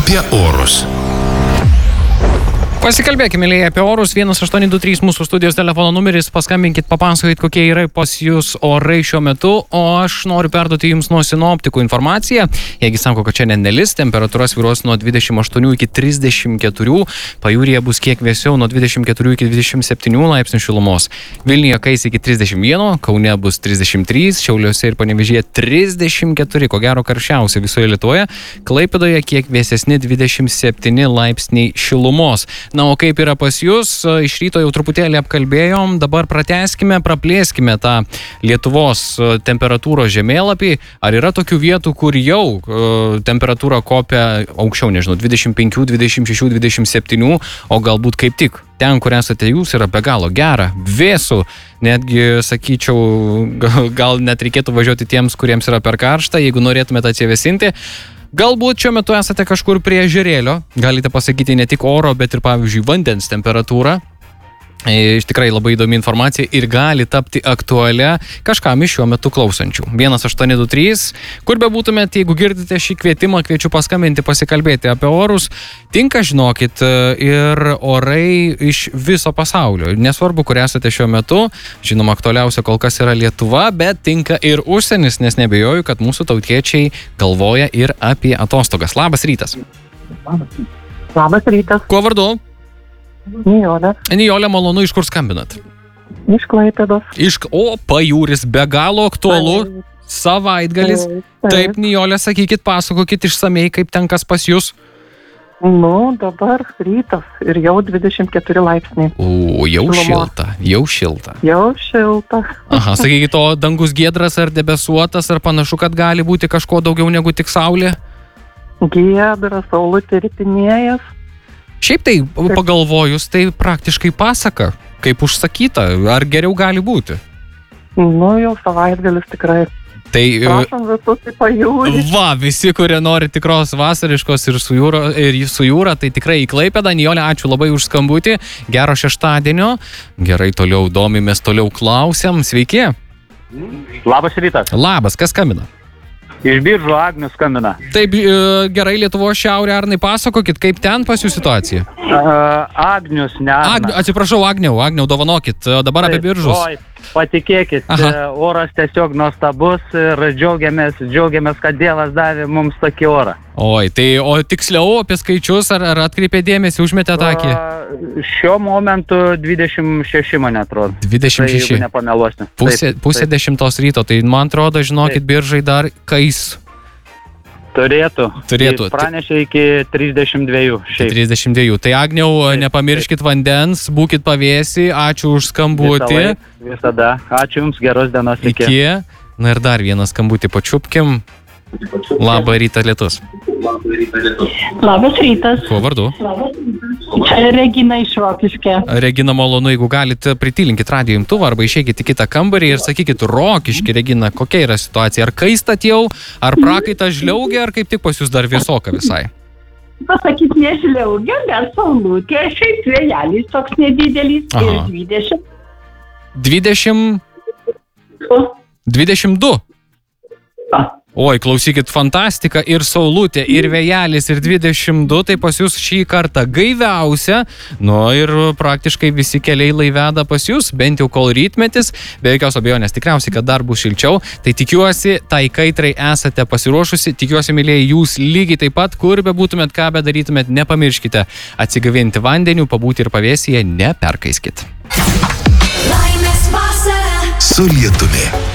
apie orus. Pasikalbėkime, mėlyje, apie orus. 1823 mūsų studijos telefono numeris. Paskambinkit, papasakokit, kokie yra pas jūs orai šiuo metu. O aš noriu perduoti jums nuo sinoptikų informaciją. Jeigu sako, kad šiandien nelis, temperatūra svyruos nuo 28 iki 34. Pajūryje bus kiek vėsiau nuo 24 iki 27 laipsnių šilumos. Vilniuje kais iki 31, Kaune bus 33, Šiauliuose ir Panevėžyje 34, ko gero karščiausia visoje Lietuvoje. Klaipėdoje kiek vėsesni 27 laipsniai šilumos. Na, o kaip yra pas jūs, iš ryto jau truputėlį apkalbėjom, dabar pratęskime, praplėskime tą Lietuvos temperatūros žemėlapį. Ar yra tokių vietų, kur jau temperatūra kopia aukščiau, nežinau, 25, 26, 27, o galbūt kaip tik ten, kur esate jūs, yra be galo gera, vėsų, netgi, sakyčiau, gal net reikėtų važiuoti tiems, kuriems yra per karšta, jeigu norėtumėte atsivėsinti. Galbūt šiuo metu esate kažkur prie ežerėlio, galite pasakyti ne tik oro, bet ir, pavyzdžiui, vandens temperatūrą. Tikrai labai įdomi informacija ir gali tapti aktualia kažkam iš šiuo metu klausančių. 1823, kur be būtumėt, jeigu girdite šį kvietimą, kviečiu paskambinti, pasikalbėti apie orus. Tinka, žinokit, ir orai iš viso pasaulio. Nesvarbu, kur esate šiuo metu, žinoma, aktualiausia kol kas yra Lietuva, bet tinka ir užsienis, nes nebejoju, kad mūsų tautiečiai galvoja ir apie atostogas. Labas rytas. Labas rytas. Kuo vardu? Nijolė. Nijolė, malonu, iš kur skambinat? Iš Klaipėdos. O, pajūris, be galo aktualu, savaitgalis. Taip, Nijolė, sakykit, pasakokit išsamei, kaip ten kas pas jūs. Nu, dabar rytas ir jau 24 laipsniai. O, jau šilta, jau šilta. Jau šilta. Aha, sakykit, o dangus giedras ar debesuotas, ar panašu, kad gali būti kažko daugiau negu tik saulė? Giedras, saulutė ritinėjas. Šiaip tai, pagalvojus, tai praktiškai pasaka, kaip užsakyta, ar geriau gali būti? Nu, jau savaitgalis tikrai. Tai prašom visus į pajūrį. Va, visi, kurie nori tikros vasariškos ir su jūra, tai tikrai į Klaipėdą. Nijolė, ačiū labai už skambutį. Gero šeštadienio. Gerai, toliau domimės, toliau klausiam. Sveiki. Labas rytas. Labas, kas skambina? Iš Biržų Agnius skambina. Taip, gerai, Lietuvos šiaurė, Arnai, pasakokit, kaip ten pas jų situacija? Agnius, ne Arnas. Atsiprašau, Agniau, davanokit, dabar apie Biržus. Oi, patikėkit, oras tiesiog nuostabus ir džiaugiamės, kad Dievas davė mums tokį orą. Oi, tai o tiksliau apie skaičius, ar atkreipė dėmesį, užmetė akį? Šiuo momentu 26, man atrodo. 26. Tai, jeigu nepameluosiu. Pusė 10 ryto, tai man atrodo, žinokit, Biržai dar kais. Turėtų. Jis pranešė iki 32. 32. Tai Agniau, nepamirškit vandens, būkit pavėsi, ačiū už skambutį. Visada. Ačiū Jums, geros dienos. Iki. Na ir dar vieną skambutį pačiupkim. Labą rytą, lietus. Labas rytas. Kuo vardu? Čia Regina iš Rokiškio. Regina, malonu, jeigu galite, pritilinkit radijo imtuvą arba išeikit į kitą kambarį ir sakykit, Rokiški, Regina, kokia yra situacija? Ar kaistat jau, ar prakaitas žliaugia, ar kaip tik pas jūs dar vėsoka visai? Pasakyt, nežliaugia, bet saulutė, šiaip vėjelis toks nedidelis. Aha. Ir 22. Oi, klausykit, fantastika, ir saulutė, ir vėjelis, ir 22, tai pas jūs šį kartą gaiviausia, nu ir praktiškai visi keliai laiveda pas jūs, bent jau kol rytmetis, be jokios abejonės, tikriausiai, kad dar bus šilčiau, tai tikiuosi, tai kaitrai esate pasiruošusi, tikiuosi, mylėjai, jūs lygiai taip pat, kur be būtumėt, ką be darytumėt, nepamirškite atsigavinti vandeniu, pabūti ir pavėsyje, neperkaiskit. Su lietumi.